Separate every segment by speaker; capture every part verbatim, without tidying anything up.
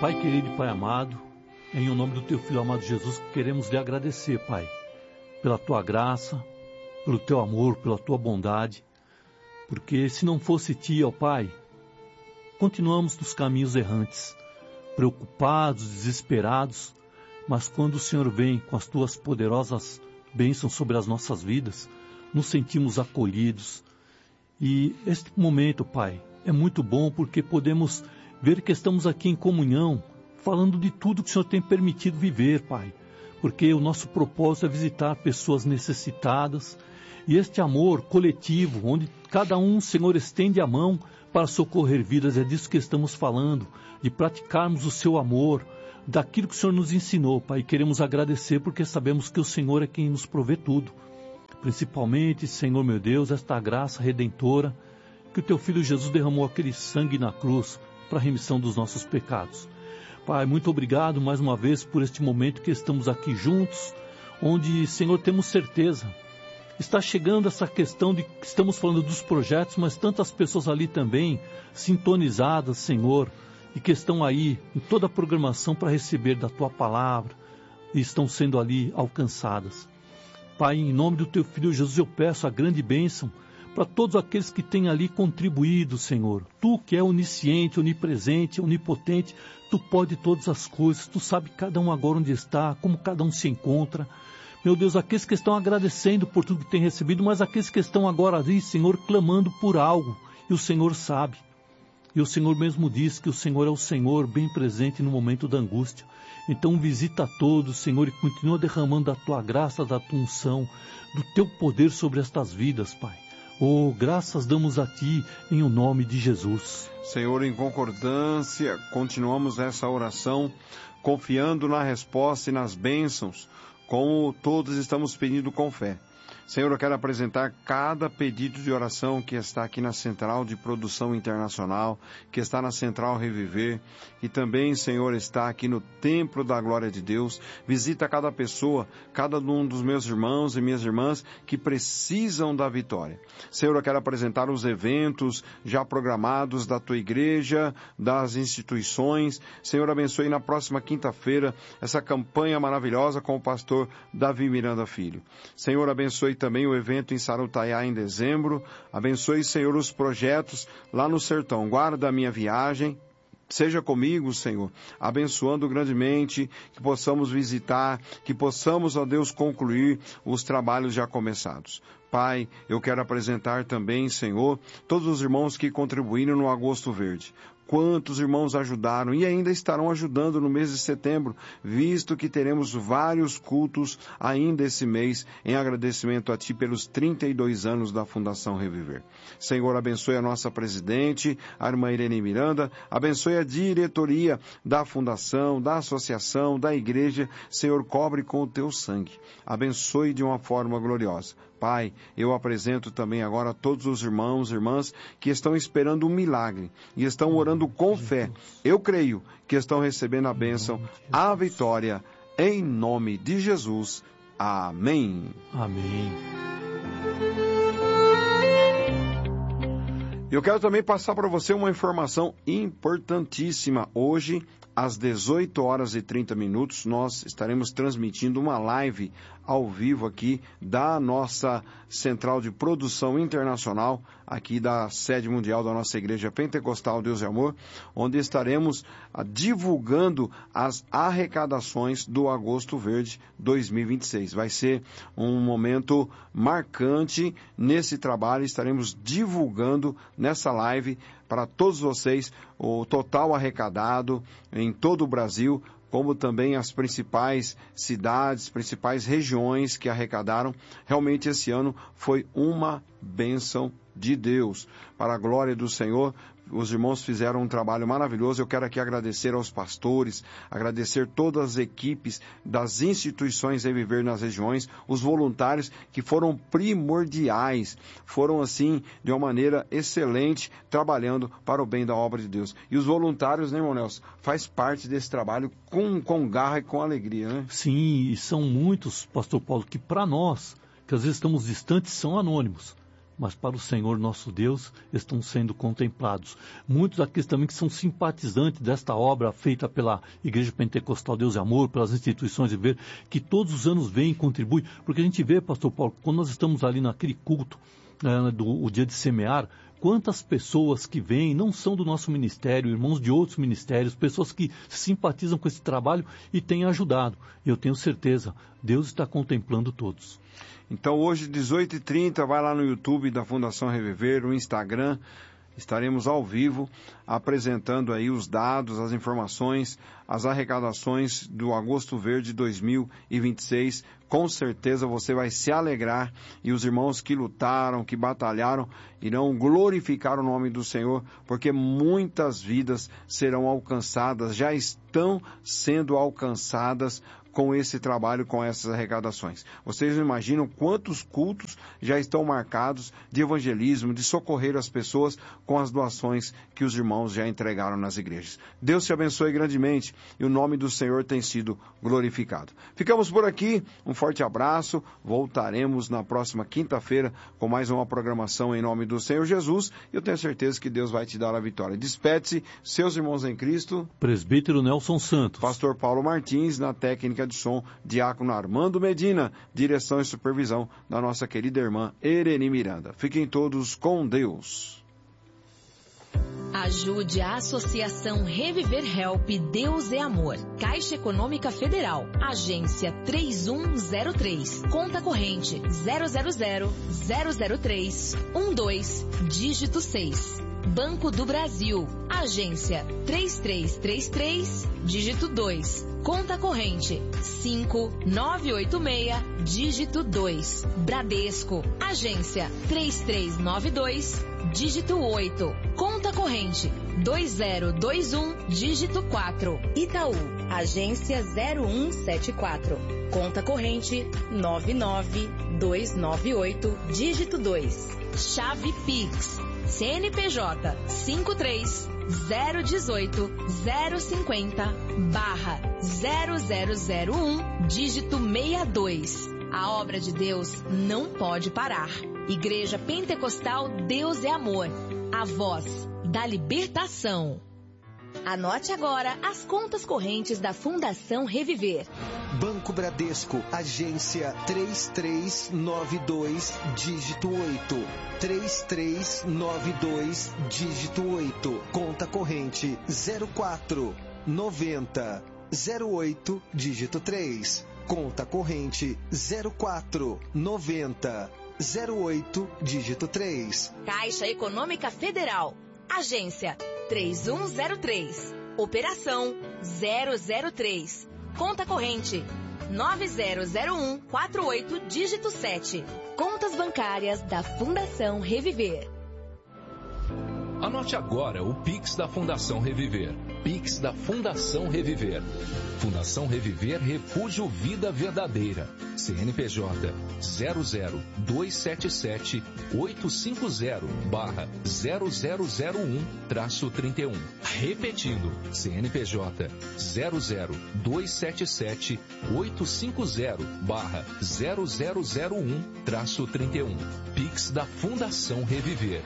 Speaker 1: Pai querido e Pai amado, em o nome do Teu Filho amado Jesus, queremos lhe agradecer, Pai, pela Tua graça, pelo Teu amor, pela Tua bondade, porque se não fosse Ti, ó Pai, continuamos nos caminhos errantes, preocupados, desesperados, mas quando o Senhor vem com as Tuas poderosas bênçãos sobre as nossas vidas, nos sentimos acolhidos. E este momento, Pai, é muito bom porque podemos ver que estamos aqui em comunhão, falando de tudo que o Senhor tem permitido viver, Pai. Porque o nosso propósito é visitar pessoas necessitadas. E este amor coletivo, onde cada um, Senhor, estende a mão para socorrer vidas, é disso que estamos falando, de praticarmos o Seu amor, daquilo que o Senhor nos ensinou, Pai. E queremos agradecer porque sabemos que o Senhor é quem nos provê tudo. Principalmente, Senhor meu Deus, esta graça redentora, que o Teu Filho Jesus derramou aquele sangue na cruz para a remissão dos nossos pecados. Pai, muito obrigado mais uma vez por este momento que estamos aqui juntos, onde, Senhor, temos certeza. Está chegando essa questão de que estamos falando dos projetos, mas tantas pessoas ali também, sintonizadas, Senhor, e que estão aí em toda a programação para receber da Tua palavra, e estão sendo ali alcançadas. Pai, em nome do Teu Filho Jesus, eu peço a grande bênção para todos aqueles que têm ali contribuído, Senhor. Tu que é onisciente, onipresente, onipotente, Tu pode todas as coisas, Tu sabe cada um agora onde está, como cada um se encontra. Meu Deus, aqueles que estão agradecendo por tudo que têm recebido, mas aqueles que estão agora ali, Senhor, clamando por algo, e o Senhor sabe. E o Senhor mesmo diz que o Senhor é o Senhor bem presente no momento da angústia. Então visita a todos, Senhor, e continua derramando a Tua graça, da Tua unção, do Teu poder sobre estas vidas, Pai. Oh, graças damos a Ti em o nome de Jesus.
Speaker 2: Senhor, em concordância, continuamos essa oração, confiando na resposta e nas bênçãos, como todos estamos pedindo com fé. Senhor, eu quero apresentar cada pedido de oração que está aqui na Central de Produção Internacional, que está na Central Reviver, e também, Senhor, está aqui no Templo da Glória de Deus. Visita cada pessoa, cada um dos meus irmãos e minhas irmãs que precisam da vitória. Senhor, eu quero apresentar os eventos já programados da Tua igreja, das instituições. Senhor, abençoe na próxima quinta-feira essa campanha maravilhosa com o pastor Davi Miranda Filho. Senhor, abençoe também o evento em Sarutaiá em dezembro. Abençoe, Senhor, os projetos lá no sertão. Guarda a minha viagem. Seja comigo, Senhor, abençoando grandemente, que possamos visitar, que possamos, ó Deus, concluir os trabalhos já começados. Pai, eu quero apresentar também, Senhor, todos os irmãos que contribuíram no Agosto Verde. Quantos irmãos ajudaram e ainda estarão ajudando no mês de setembro, visto que teremos vários cultos ainda esse mês, em agradecimento a Ti pelos trinta e dois anos da Fundação Reviver. Senhor, abençoe a nossa presidente, a irmã Irene Miranda, abençoe a diretoria da Fundação, da Associação, da Igreja. Senhor, cobre com o Teu sangue. Abençoe de uma forma gloriosa. Pai, eu apresento também agora todos os irmãos e irmãs que estão esperando um milagre e estão orando com fé. Eu creio que estão recebendo a bênção, a vitória, em nome de Jesus. Amém.
Speaker 1: Amém.
Speaker 2: Eu quero também passar para você uma informação importantíssima. Hoje, às dezoito horas e trinta minutos, nós estaremos transmitindo uma live ao vivo aqui da nossa Central de Produção Internacional, aqui da sede mundial da nossa Igreja Pentecostal Deus e Amor, onde estaremos ah, divulgando as arrecadações do Agosto Verde dois mil e vinte e seis. Vai ser um momento marcante nesse trabalho, estaremos divulgando nessa live para todos vocês o total arrecadado em todo o Brasil, como também as principais cidades, principais regiões que arrecadaram. Realmente esse ano foi uma bênção de Deus. Para a glória do Senhor, os irmãos fizeram um trabalho maravilhoso. Eu quero aqui agradecer aos pastores, agradecer todas as equipes das instituições Reviver nas regiões, os voluntários que foram primordiais, foram assim, de uma maneira excelente, trabalhando para o bem da obra de Deus. E os voluntários, né, irmão Nelson, faz parte desse trabalho com, com garra e com alegria, né?
Speaker 1: Sim, e são muitos, pastor Paulo, que para nós, que às vezes estamos distantes, são anônimos. mas para o Senhor nosso Deus estão sendo contemplados. Muitos daqueles também que são simpatizantes desta obra feita pela Igreja Pentecostal Deus e Amor, pelas instituições de ver, que todos os anos vêm e contribuem, porque a gente vê, pastor Paulo, quando nós estamos ali naquele culto, né, do o dia de semear, quantas pessoas que vêm, não são do nosso ministério, irmãos de outros ministérios, pessoas que simpatizam com esse trabalho e têm ajudado. Eu tenho certeza, Deus está contemplando todos.
Speaker 2: Então hoje, dezoito e trinta, vai lá no YouTube da Fundação Reviver, no Instagram, estaremos ao vivo apresentando aí os dados, as informações, as arrecadações do Agosto Verde dois mil e vinte e seis. Com certeza você vai se alegrar e os irmãos que lutaram, que batalharam, irão glorificar o nome do Senhor, porque muitas vidas serão alcançadas, já estão sendo alcançadas com esse trabalho, com essas arrecadações. Vocês não imaginam quantos cultos já estão marcados de evangelismo, de socorrer as pessoas com as doações que os irmãos já entregaram nas igrejas. Deus te abençoe grandemente e o nome do Senhor tem sido glorificado. Ficamos por aqui, um forte abraço, voltaremos na próxima quinta-feira com mais uma programação em nome do Senhor Jesus e eu tenho certeza que Deus vai te dar a vitória. Despede-se, seus irmãos em Cristo,
Speaker 1: Presbítero Nelson Santos,
Speaker 2: Pastor Paulo Martins, na técnica de som, Diácono Armando Medina, direção e supervisão da nossa querida irmã Ereni Miranda. Fiquem todos com Deus.
Speaker 3: Ajude a Associação Reviver Help Deus é Amor. Caixa Econômica Federal. Agência três um zero três. Conta corrente zero zero zero zero zero três um dois, dígito seis. Banco do Brasil. Agência três três três três, dígito dois. Conta corrente cinco nove oito seis, dígito dois. Bradesco. Agência três três nove dois, dígito oito. Conta corrente dois zero dois um, dígito quatro. Itaú. Agência zero um sete quatro. Conta corrente nove nove dois nove oito, dígito dois. Chave Pix. C N P J cinco três zero um oito zero cinco zero barra zero zero zero um, dígito sessenta e dois. A obra de Deus não pode parar. Igreja Pentecostal Deus é Amor. A voz da libertação. Anote agora as contas correntes da Fundação Reviver.
Speaker 4: Banco Bradesco, agência três três nove dois, dígito oito. três três nove dois, dígito oito. Conta corrente zero quatro noventa zero oito, dígito três. Conta corrente zero quatro noventa zero oito, dígito três.
Speaker 3: Caixa Econômica Federal. Agência três um zero três. Operação zero zero três. Conta corrente nove zero zero um quatro oito, dígito sete. Contas bancárias da Fundação Reviver.
Speaker 5: Anote agora o Pix da Fundação Reviver. Pix da Fundação Reviver. Fundação Reviver Refúgio Vida Verdadeira. C N P J zero zero dois sete sete oito cinco zero barra zero zero zero um traço trinta e um. Repetindo, C N P J zero zero dois sete sete oito cinco zero barra zero zero zero um traço trinta e um. Pix da Fundação Reviver.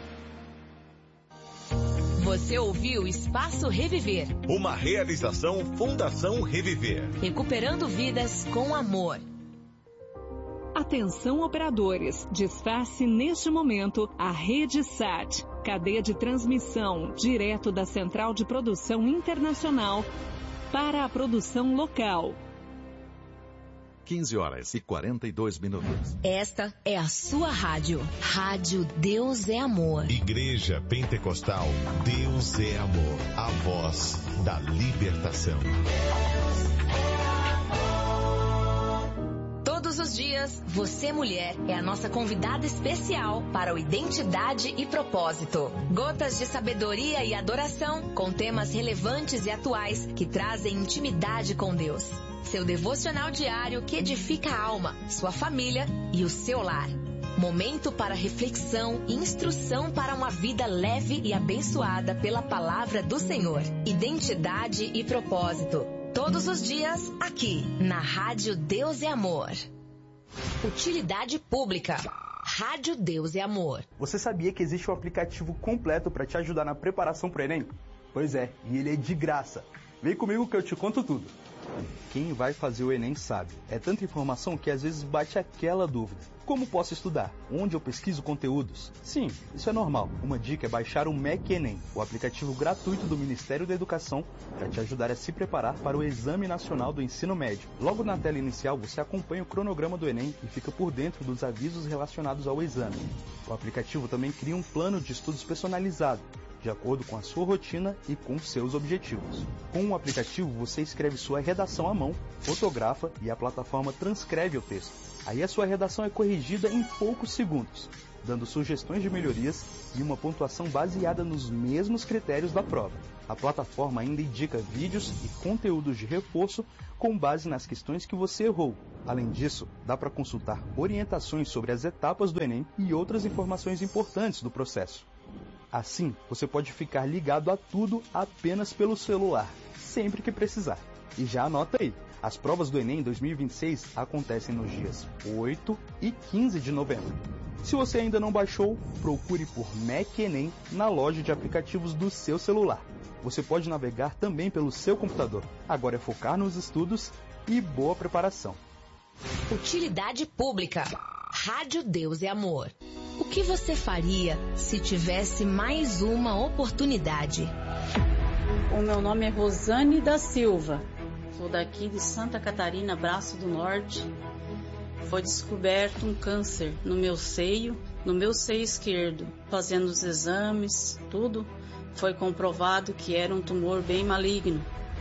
Speaker 3: Você ouviu Espaço Reviver.
Speaker 6: Uma realização Fundação Reviver.
Speaker 3: Recuperando vidas com amor.
Speaker 7: Atenção operadores, desface neste momento a Rede Sat, cadeia de transmissão direto da Central de Produção Internacional para a produção local.
Speaker 6: quinze horas e quarenta e dois minutos.
Speaker 3: Esta é a sua rádio. Rádio Deus é Amor.
Speaker 6: Igreja Pentecostal Deus é Amor. A voz da libertação.
Speaker 3: Todos os dias, você mulher é a nossa convidada especial para o Identidade e Propósito. Gotas de sabedoria e adoração com temas relevantes e atuais que trazem intimidade com Deus. Seu devocional diário que edifica a alma, sua família e o seu lar. Momento para reflexão e instrução para uma vida leve e abençoada pela palavra do Senhor. Identidade e Propósito. Todos os dias, aqui, na Rádio Deus é Amor. Utilidade pública. Rádio Deus e Amor.
Speaker 8: Você sabia que existe um aplicativo completo para te ajudar na preparação para o Enem? Pois é, e ele é de graça. Vem comigo que eu te conto tudo. Quem vai fazer o Enem sabe. É tanta informação que às vezes bate aquela dúvida. Como posso estudar? Onde eu pesquiso conteúdos? Sim, isso é normal. Uma dica é baixar o M E C Enem, o aplicativo gratuito do Ministério da Educação, para te ajudar a se preparar para o Exame Nacional do Ensino Médio. Logo na tela inicial, você acompanha o cronograma do Enem e fica por dentro dos avisos relacionados ao exame. O aplicativo também cria um plano de estudos personalizado, de acordo com a sua rotina e com seus objetivos. Com o aplicativo, você escreve sua redação à mão, fotografa e a plataforma transcreve o texto. Aí a sua redação é corrigida em poucos segundos, dando sugestões de melhorias e uma pontuação baseada nos mesmos critérios da prova. A plataforma ainda indica vídeos e conteúdos de reforço com base nas questões que você errou. Além disso, dá para consultar orientações sobre as etapas do Enem e outras informações importantes do processo. Assim, você pode ficar ligado a tudo apenas pelo celular, sempre que precisar. E já anota aí, as provas do Enem dois mil e vinte e seis acontecem nos dias oito e quinze de novembro. Se você ainda não baixou, procure por M E C Enem na loja de aplicativos do seu celular. Você pode navegar também pelo seu computador. Agora é focar nos estudos e boa preparação.
Speaker 3: Utilidade pública. Rádio Deus e Amor. O que você faria se tivesse mais uma oportunidade?
Speaker 9: O meu nome é Rosane da Silva. Sou daqui de Santa Catarina, Braço do Norte. Foi descoberto um câncer no meu seio, no meu seio esquerdo. Fazendo os exames, tudo, foi comprovado que era um tumor bem maligno.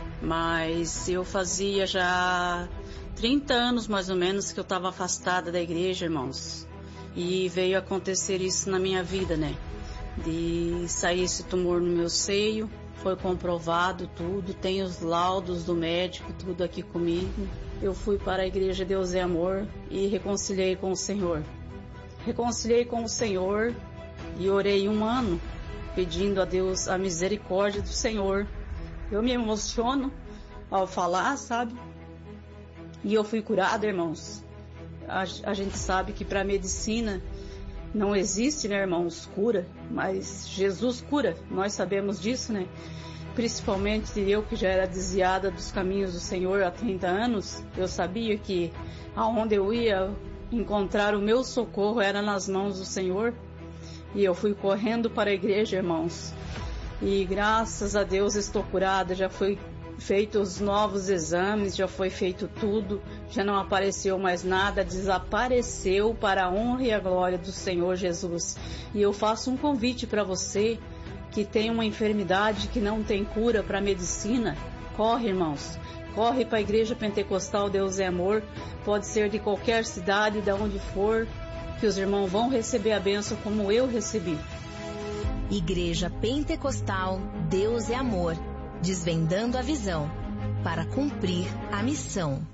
Speaker 9: Mas eu fazia já trinta anos mais ou menos que eu estava afastada da igreja, irmãos. E veio acontecer isso na minha vida, né? De sair esse tumor no meu seio. Foi comprovado tudo, tem os laudos do médico, tudo aqui comigo. Eu fui para a igreja Deus é Amor e reconciliei com o Senhor. Reconciliei com o Senhor e orei um ano pedindo a Deus a misericórdia do Senhor. Eu me emociono ao falar, sabe? E eu fui curada, irmãos. A, a gente sabe que para a medicina não existe, né, irmãos, cura, mas Jesus cura, nós sabemos disso, né? Principalmente eu que já era desviada dos caminhos do Senhor há trinta anos, eu sabia que aonde eu ia encontrar o meu socorro era nas mãos do Senhor, e eu fui correndo para a igreja, irmãos, e graças a Deus estou curada, já foi feito os novos exames, já foi feito tudo, já não apareceu mais nada, desapareceu para a honra e a glória do Senhor Jesus. E eu faço um convite para você que tem uma enfermidade que não tem cura para a medicina. Corre, irmãos, corre para a Igreja Pentecostal Deus é Amor, pode ser de qualquer cidade, de onde for, que os irmãos vão receber a bênção como eu recebi.
Speaker 3: Igreja Pentecostal Deus é Amor, desvendando a visão para cumprir a missão.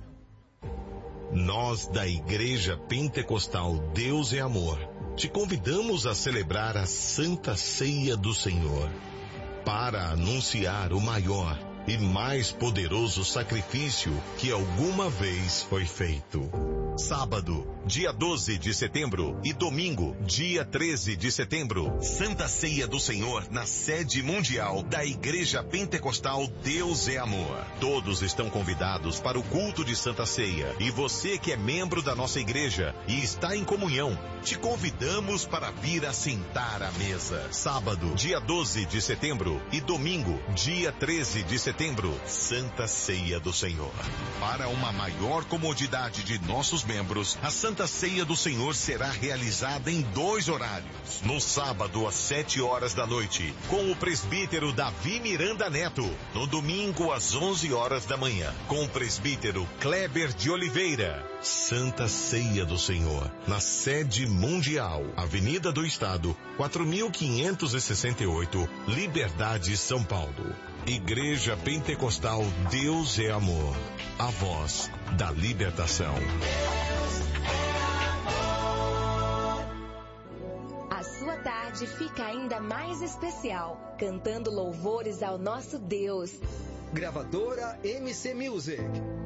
Speaker 6: Nós da Igreja Pentecostal Deus é Amor te convidamos a celebrar a Santa Ceia do Senhor para anunciar o maior e mais poderoso sacrifício que alguma vez foi feito. Sábado, dia doze de setembro e domingo, dia treze de setembro, Santa Ceia do Senhor na sede mundial da Igreja Pentecostal Deus é Amor. Todos estão convidados para o culto de Santa Ceia e você que é membro da nossa igreja e está em comunhão, te convidamos para vir assentar à mesa. Sábado, dia doze de setembro e domingo, dia treze de setembro, Santa Ceia do Senhor. Para uma maior comodidade de nossos membros, a Santa Ceia do Senhor será realizada em dois horários. No sábado, às sete horas da noite, com o presbítero Davi Miranda Neto. No domingo, às onze horas da manhã, com o presbítero Kleber de Oliveira. Santa Ceia do Senhor, na sede mundial, Avenida do Estado, quatro mil quinhentos e sessenta e oito, Liberdade, São Paulo. Igreja Pentecostal Deus é Amor, a voz da libertação.
Speaker 3: A sua tarde fica ainda mais especial, cantando louvores ao nosso Deus.
Speaker 4: Gravadora M C Music.